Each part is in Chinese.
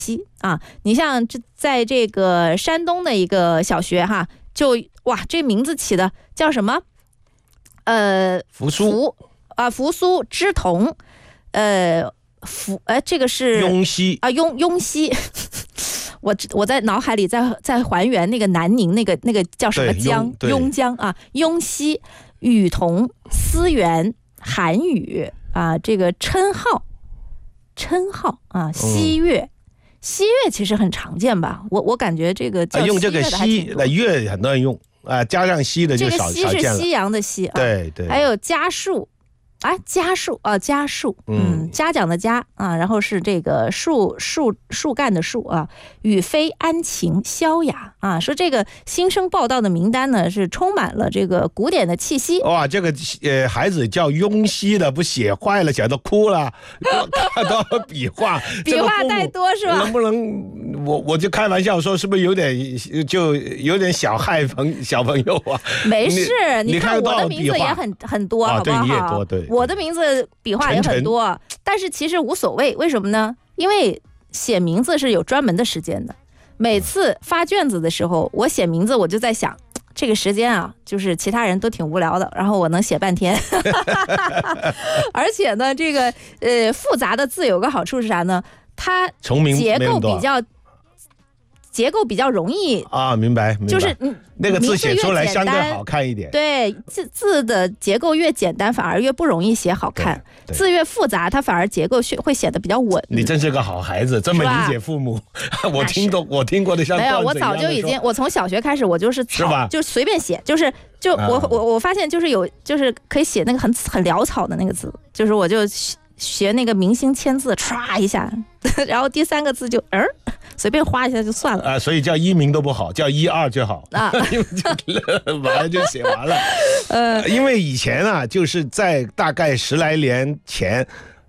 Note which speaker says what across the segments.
Speaker 1: 西啊。你像在这个山东的一个小学哈，就哇，这名字起的叫什么？
Speaker 2: 扶苏
Speaker 1: 扶苏之同，这个是
Speaker 2: 雍西
Speaker 1: 啊，雍西。我在脑海里在还原那个南宁那个叫什么江，雍江啊，雍西、雨桐、思源、韩语啊，这个琛号啊，西岳。西岳其实很常见吧？我感觉这个叫
Speaker 2: 用这个西的岳很多人用啊，加上西的就少见了。
Speaker 1: 这个西是夕阳的西啊，
Speaker 2: 对。
Speaker 1: 还有家树。家树啊，家树，嘉奖的嘉啊，然后是这个树干的树啊，雨飞安晴萧雅啊，说这个新生报道的名单呢是充满了这个古典的气息。
Speaker 2: 哇，这个孩子叫雍西的，不写坏了，写都哭了，看到笔画
Speaker 1: 太多是吧？
Speaker 2: 能不能我就开玩笑说，是不是有点小害小朋友啊？
Speaker 1: 没事，你看我的名字也很多，好不好？
Speaker 2: 对，你也多，对。
Speaker 1: 我的名字笔画也很多，但是其实无所谓，为什么呢？因为写名字是有专门的时间的。每次发卷子的时候，我写名字我就在想，这个时间啊，就是其他人都挺无聊的，然后我能写半天。而且呢，这个复杂的字有个好处是啥呢？它结构比较容易
Speaker 2: 啊，明白，
Speaker 1: 就是
Speaker 2: 那个字写出来相对好看一点。
Speaker 1: 对，字的结构越简单，反而越不容易写好看；字越复杂，它反而结构会写得比较稳。
Speaker 2: 你真是个好孩子，这么理解父母。我听过的像
Speaker 1: 没有，我早就已经，我从小学开始，我就是草，就随便写，就我发现就是可以写那个很潦草的那个字，就是我就学那个明星签字，唰一下，然后第3个字就随便画一下就算了
Speaker 2: 啊，所以叫一名都不好，叫1、2就好啊，马上就写完了。因为以前啊，就是在大概10来年前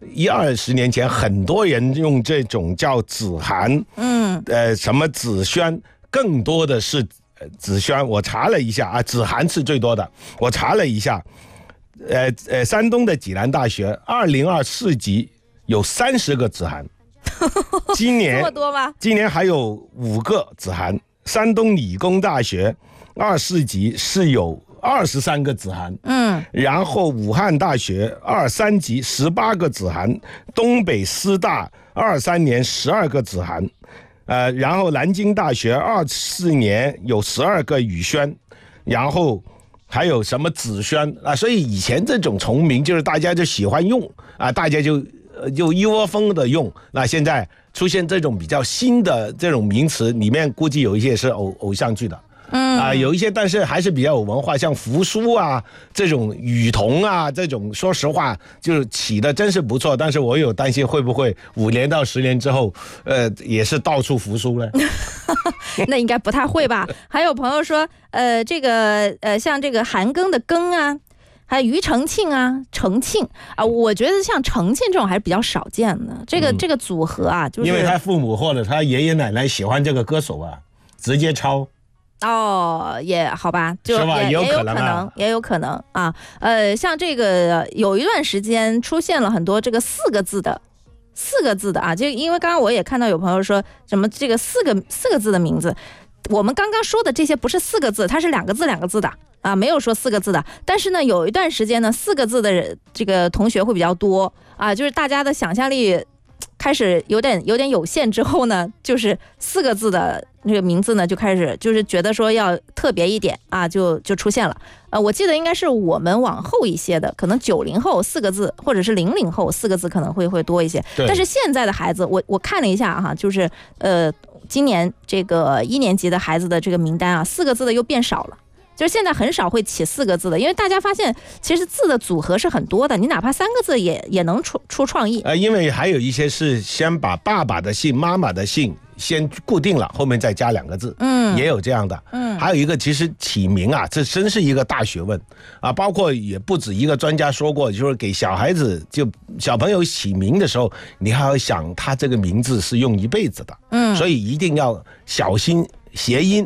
Speaker 2: ，20年前，很多人用这种叫子涵，什么子轩，更多的是子轩。我查了一下啊，子涵是最多的。我查了一下，山东的济南大学2024级有30个子涵。今年
Speaker 1: 这么多吗？
Speaker 2: 今年还有5个子涵。山东理工大学24级是有23个子涵，然后武汉大学23级18个子涵，东北师大23年12个子涵，然后南京大学24年有12个宇轩，然后还有什么子轩啊？所以以前这种重名就是大家就喜欢用啊，大家就一窝蜂的用。那现在出现这种比较新的这种名词，里面估计有一些是偶像剧的，有一些但是还是比较有文化，像扶苏啊这种雨桐啊这种，说实话就是起的真是不错，但是我有担心会不会5年到10年之后也是到处扶苏呢？
Speaker 1: 那应该不太会吧。还有朋友说这个像这个韩庚的庚啊，还有庾澄庆啊，澄庆啊，我觉得像澄庆这种还是比较少见的。这个组合啊，就是
Speaker 2: 因为他父母或者他爷爷奶奶喜欢这个歌手啊，直接抄。
Speaker 1: 也好吧，就是
Speaker 2: 吧？
Speaker 1: 也有可能啊。像这个有一段时间出现了很多这个4个字的啊，就因为刚刚我也看到有朋友说什么这个四个字的名字，我们刚刚说的这些不是4个字，它是2个字的啊，没有说4个字的。但是呢，有一段时间呢，4个字的这个同学会比较多啊，就是大家的想象力开始有点有限之后呢，就是4个字的那个名字呢，就开始就是觉得说要特别一点啊，就出现了。我记得应该是我们往后一些的，可能90后4个字，或者是00后4个字可能会多一些。但是现在的孩子，我看了一下哈，就是今年这个1年级的孩子的这个名单啊，4个字的又变少了。就是现在很少会起4个字的，因为大家发现其实字的组合是很多的，你哪怕3个字也能出创意。
Speaker 2: 因为还有一些是先把爸爸的姓、妈妈的姓先固定了，后面再加2个字，也有这样的。还有一个其实起名啊，这真是一个大学问啊，包括也不止一个专家说过，就是给小孩子就小朋友起名的时候，你还要想他这个名字是用一辈子的，所以一定要小心谐音，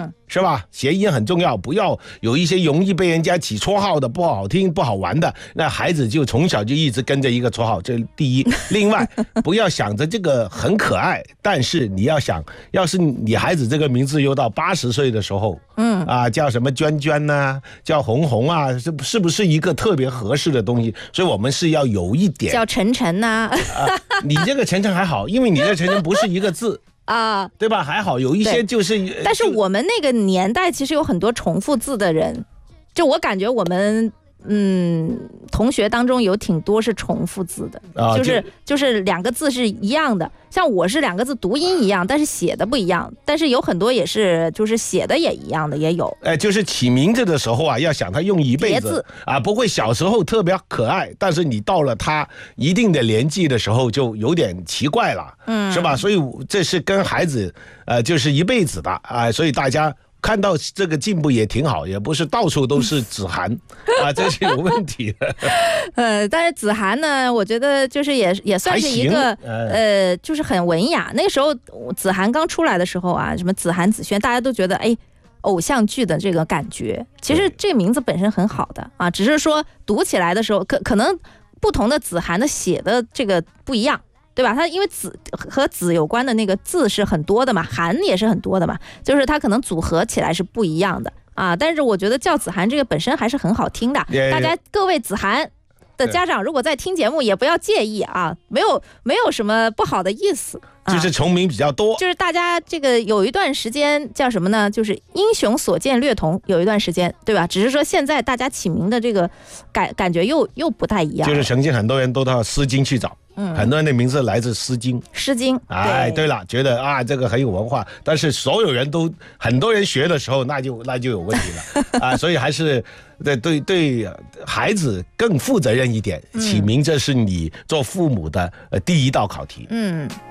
Speaker 2: 是吧？谐音很重要，不要有一些容易被人家起绰号的不好听不好玩的，那孩子就从小就一直跟着一个绰号，这第一。另外不要想着这个很可爱，但是你要想，要是你孩子这个名字又到80岁的时候，叫什么娟娟啊，叫红红啊，是不是一个特别合适的东西？所以我们是要有一点
Speaker 1: 叫晨晨呐，
Speaker 2: 你这个晨晨还好，因为你这晨晨不是一个字对吧？还好有一些就是，
Speaker 1: 但是我们那个年代其实有很多重复字的人，就我感觉我们同学当中有挺多是重复字的，就是2个字是一样的，像我是2个字读音一样，但是写的不一样，但是有很多也是就是写的也一样的也有。
Speaker 2: 就是起名字的时候要想他用一辈子不会小时候特别可爱，但是你到了他一定的年纪的时候就有点奇怪了，是吧？所以这是跟孩子就是一辈子的所以大家看到这个进步也挺好，也不是到处都是子涵这是有问题的。
Speaker 1: 但是子涵呢，我觉得就是也算是一个就是很文雅。那个时候子涵刚出来的时候什么子涵子轩，大家都觉得偶像剧的这个感觉。其实这个名字本身很好的只是说读起来的时候可能不同的子涵的写的这个不一样。对吧？它因为子和子有关的那个字是很多的嘛，涵也是很多的嘛，就是它可能组合起来是不一样的但是我觉得叫子涵这个本身还是很好听的，大家各位子涵的家长如果在听节目也不要介意没有什么不好的意思。
Speaker 2: 就是重名比较多，
Speaker 1: 就是大家这个有一段时间叫什么呢？就是英雄所见略同，有一段时间，对吧？只是说现在大家起名的这个感觉又不太一样，
Speaker 2: 就是曾经很多人都到《诗经》去找。很多人的名字来自《诗经》。
Speaker 1: 诗经，
Speaker 2: 对了，觉得这个很有文化，但是所有人都很多人学的时候，那就有问题了所以还是对孩子更负责任一点，起名这是你做父母的第一道考题。